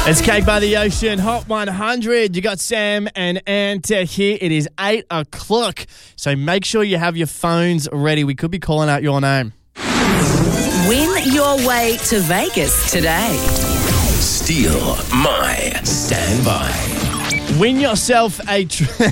It's Cake by the Ocean, Hot 100. You got Sam and Ant here. It is 8 o'clock, so make sure you have your phones ready. We could be calling out your name. Win your way to Vegas today. Steal my standby. Win yourself a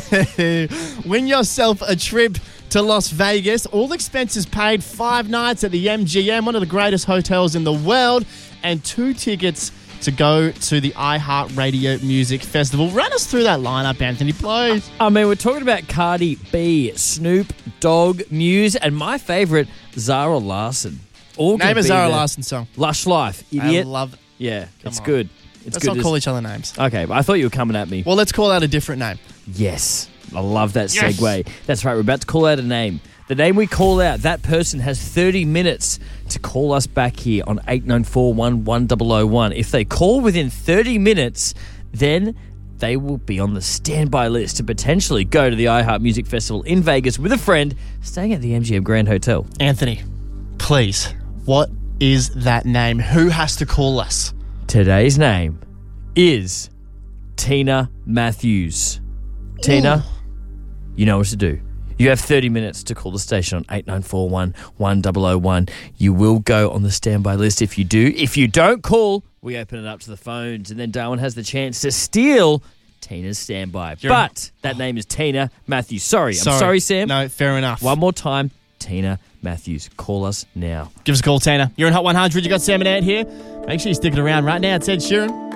trip to Las Vegas. All expenses paid, 5 nights at the MGM, one of the greatest hotels in the world, and 2 tickets to go to the iHeartRadio Music Festival. Run us through that lineup, Anthony, please. I mean, we're talking about Cardi B, Snoop Dogg, Muse, and my favourite, Zara Larsson. Name a Zara Larsson song. Lush Life, idiot. I love it. Yeah, it's on. good. Let's not call each other names. Okay, but I thought you were coming at me. Well, let's call out a different name. Yes, I love that segue. That's right, we're about to call out a name. The name we call out, that person has 30 minutes to call us back here on 8941-1001. If they call within 30 minutes, then they will be on the standby list to potentially go to the iHeart Music Festival in Vegas with a friend staying at the MGM Grand Hotel. Anthony, please, what is that name? Who has to call us? Today's name is Tina Matthews. Tina, you know what to do. You have 30 minutes to call the station on 8941-1001. You will go on the standby list if you do. If you don't call, we open it up to the phones, and then Darwin has the chance to steal Tina's standby. But that name is Tina Matthews. Sorry, I'm sorry, Sam. No, fair enough. One more time, Tina Matthews. Call us now. Give us a call, Tina. You're in Hot 100. You got Sam and Ant here. Make sure you stick it around right now. It's Ed Sheeran.